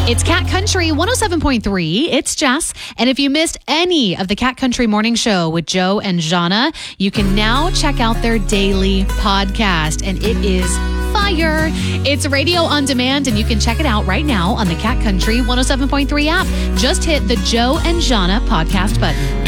It's Cat Country 107.3. It's Jess. And if you missed any of the Cat Country Morning Show with Joe and Jana, you can now check out their daily podcast. And it is fire. It's radio on demand, and you can check it out right now on the Cat Country 107.3 app. Just hit the Joe and Jana podcast button.